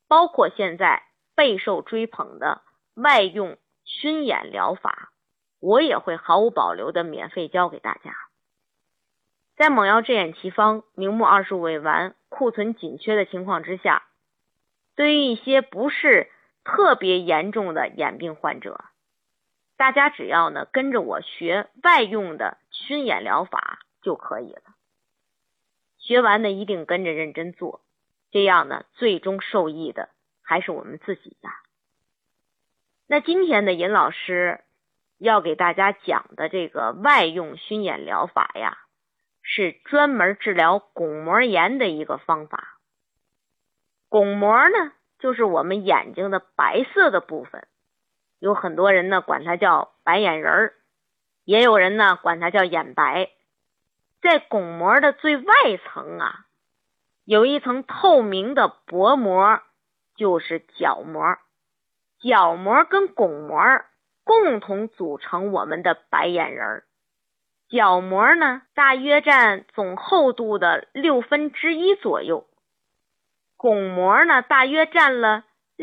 包括现在备受追捧的外用熏眼疗法，我也会毫无保留的免费教给大家。在猛药治眼奇方明目25味丸库存紧缺的情况之下，对于一些不是特别严重的眼病患者，大家只要呢跟着我学外用的熏眼疗法就可以了。学完呢一定跟着认真做，这样呢最终受益的还是我们自己呀。那今天的尹老师要给大家讲的这个外用熏眼疗法呀，是专门治疗巩膜炎的一个方法。巩膜呢，就是我们眼睛的白色的部分，有很多人呢管它叫白眼仁儿，也有人呢管它叫眼白。在巩膜的最外层啊，有一层透明的薄膜，就是角膜。角膜跟巩膜共同组成我们的白眼仁儿。角膜呢，大约占总厚度的1/6左右，巩膜呢，大约占了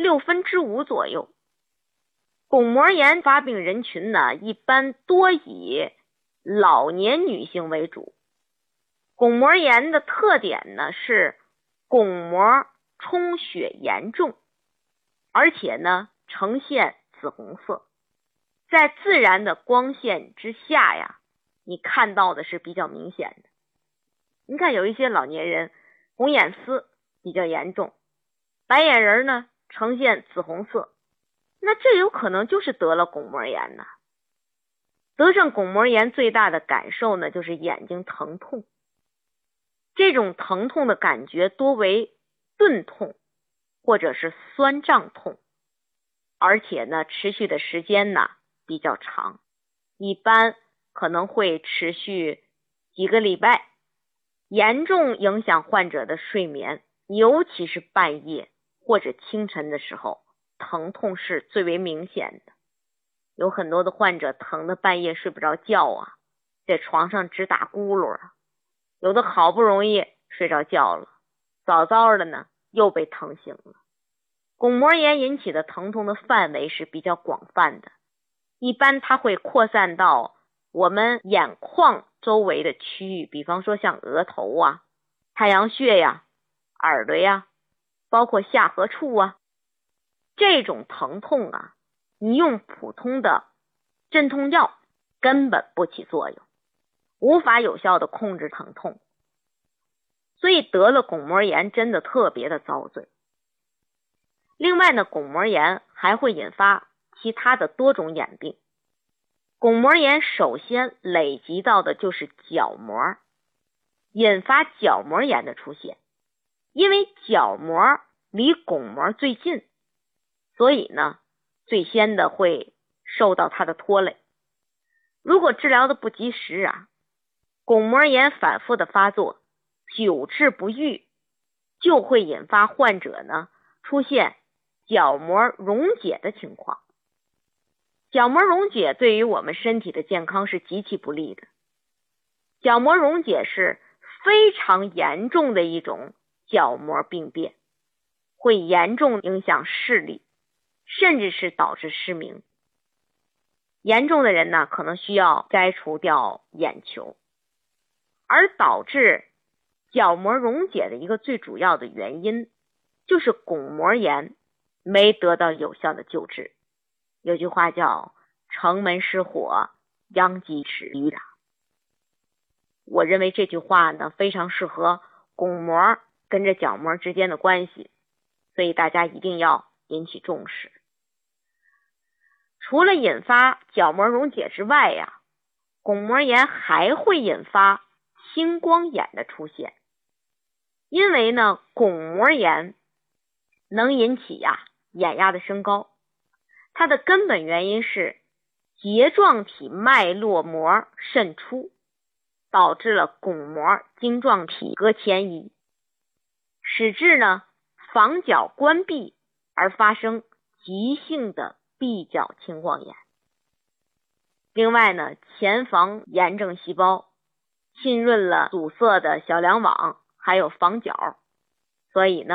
5/6左右。巩膜炎发病人群呢，一般多以老年女性为主。巩膜炎的特点呢，是巩膜充血严重，而且呢，呈现紫红色。在自然的光线之下呀，你看到的是比较明显的。你看有一些老年人红眼丝比较严重，白眼仁呢呈现紫红色，那这有可能就是得了巩膜炎呢。得上巩膜炎最大的感受呢，就是眼睛疼痛。这种疼痛的感觉多为钝痛或者是酸胀痛，而且呢持续的时间呢比较长，一般可能会持续几个礼拜，严重影响患者的睡眠，尤其是半夜或者清晨的时候，疼痛是最为明显的。有很多的患者疼的半夜睡不着觉啊，在床上直打咕噜啊，有的好不容易睡着觉了，早早的呢又被疼醒了。巩膜炎引起的疼痛的范围是比较广泛的，一般它会扩散到我们眼眶周围的区域，比方说像额头啊、太阳穴呀、耳朵呀，包括下颌处啊。这种疼痛啊，你用普通的镇痛药根本不起作用，无法有效的控制疼痛，所以得了巩膜炎真的特别的遭罪。另外呢，巩膜炎还会引发其他的多种眼病。巩膜炎首先累积到的就是角膜，引发角膜炎的出现。因为角膜离巩膜最近，所以呢，最先的会受到它的拖累。如果治疗的不及时啊，巩膜炎反复的发作，久治不愈，就会引发患者呢出现角膜溶解的情况。角膜溶解对于我们身体的健康是极其不利的。角膜溶解是非常严重的一种角膜病变，会严重影响视力，甚至是导致失明。严重的人呢，可能需要摘除掉眼球。而导致角膜溶解的一个最主要的原因，就是巩膜炎没得到有效的救治。有句话叫城门失火，殃及池鱼的。我认为这句话呢，非常适合巩膜跟着角膜之间的关系，所以大家一定要引起重视。除了引发角膜溶解之外呀，巩膜炎还会引发青光眼的出现。因为呢，巩膜炎能引起眼压的升高，它的根本原因是睫状体脉络膜渗出，导致了巩膜晶状体隔前移，使致呢房角关闭而发生急性的闭角青光眼。另外呢，前房炎症细胞浸润了阻塞的小梁网还有房角，所以呢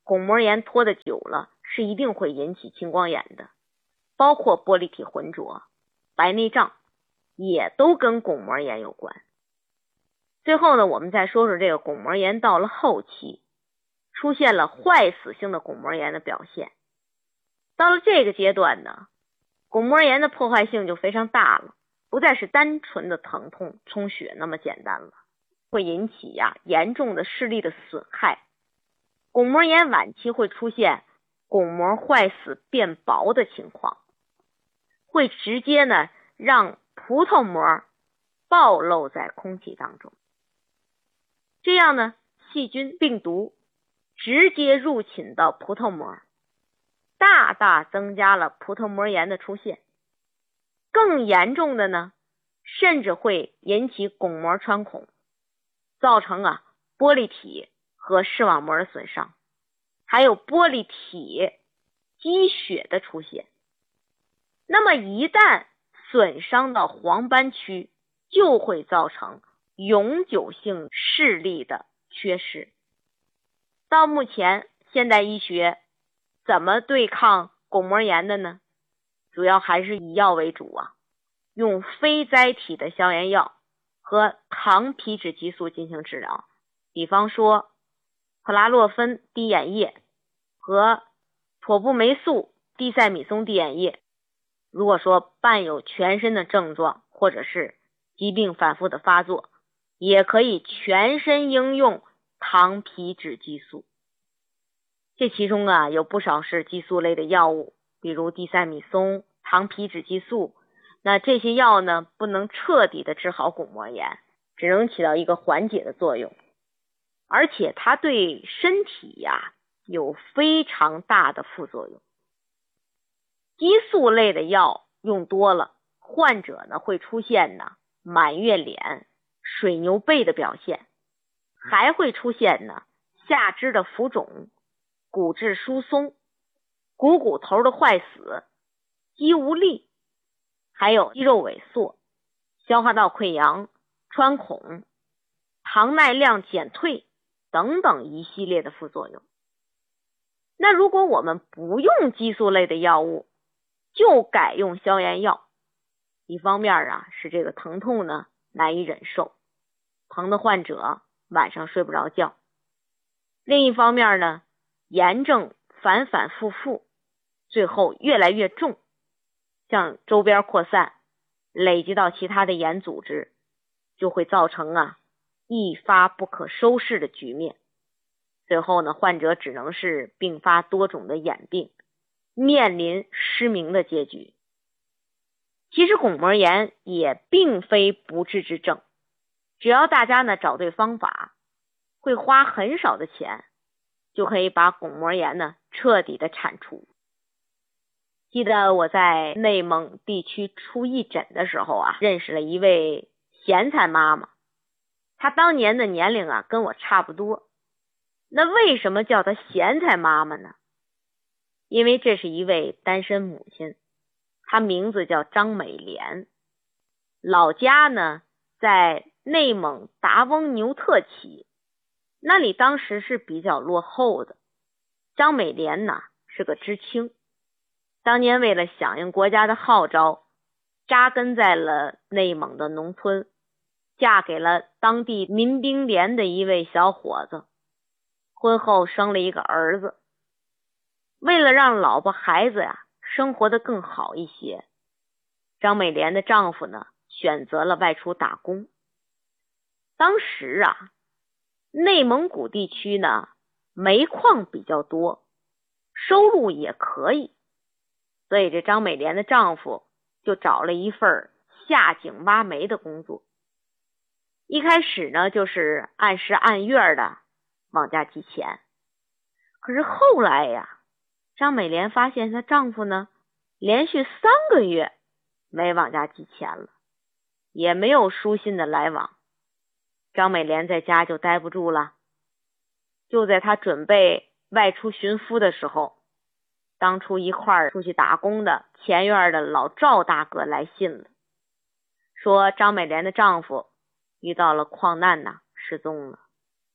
巩膜炎拖得久了是一定会引起青光眼的，包括玻璃体浑浊、白内障也都跟巩膜炎有关。最后呢，我们再说说这个巩膜炎到了后期出现了坏死性的巩膜炎的表现。到了这个阶段呢，巩膜炎的破坏性就非常大了，不再是单纯的疼痛充血那么简单了，会引起严重的视力的损害。巩膜炎晚期会出现巩膜坏死变薄的情况，会直接呢让葡萄膜暴露在空气当中，这样呢细菌病毒直接入侵到葡萄膜，大大增加了葡萄膜炎的出现。更严重的呢，甚至会引起巩膜穿孔，造成玻璃体和视网膜的损伤，还有玻璃体积血的出现。那么一旦损伤到黄斑区，就会造成永久性视力的缺失。到目前现代医学怎么对抗巩膜炎的呢？主要还是以药为主用非甾体的消炎药和糖皮质激素进行治疗，比方说普拉洛芬滴眼液和妥布霉素地塞米松滴眼液。如果说伴有全身的症状或者是疾病反复的发作，也可以全身应用糖皮质激素。这其中有不少是激素类的药物，比如地塞米松、糖皮质激素。那这些药呢，不能彻底的治好巩膜炎，只能起到一个缓解的作用，而且它对身体有非常大的副作用。激素类的药用多了，患者呢会出现满月脸、水牛背的表现，还会出现下肢的浮肿、骨质疏松、股头的坏死、肌无力，还有肌肉萎缩、消化道溃疡、穿孔、糖耐量减退等等一系列的副作用。那如果我们不用激素类的药物，就改用消炎药，一方面是这个疼痛呢难以忍受，疼的患者晚上睡不着觉；另一方面呢，炎症反反复复，最后越来越重，向周边扩散，累积到其他的眼组织，就会造成一发不可收拾的局面。最后呢，患者只能是并发多种的眼病，面临失明的结局。其实巩膜炎也并非不治之症，只要大家呢找对方法，会花很少的钱，就可以把巩膜炎呢彻底的铲除。记得我在内蒙地区出义诊的时候认识了一位咸菜妈妈，她当年的年龄跟我差不多。那为什么叫她咸菜妈妈呢？因为这是一位单身母亲，她名字叫张美莲，老家呢在内蒙达翁牛特旗，那里当时是比较落后的。张美莲是个知青，当年为了响应国家的号召，扎根在了内蒙的农村，嫁给了当地民兵连的一位小伙子，婚后生了一个儿子。为了让老婆孩子生活得更好一些，张美莲的丈夫呢选择了外出打工。当时内蒙古地区呢煤矿比较多，收入也可以，所以这张美莲的丈夫就找了一份下井挖煤的工作。一开始呢就是按时按月的往家寄钱，可是后来张美莲发现她丈夫呢连续3个月没往家寄钱了，也没有书信的来往。张美莲在家就待不住了，就在她准备外出寻夫的时候，当初一块儿出去打工的前院的老赵大哥来信了，说张美莲的丈夫遇到了矿难失踪了。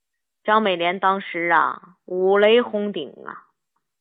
张美莲当时啊，五雷轰顶啊，